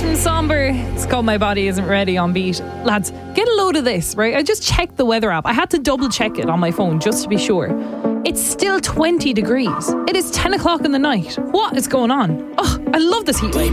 Jason Somber. It's called My Body Isn't Ready on Beat. Lads, get a load of this, right? I just checked the weather app. I had to double check it on my phone just to be sure. It's still 20 degrees. It is 10 o'clock in the night. What is going on? Oh, I love this heat wave.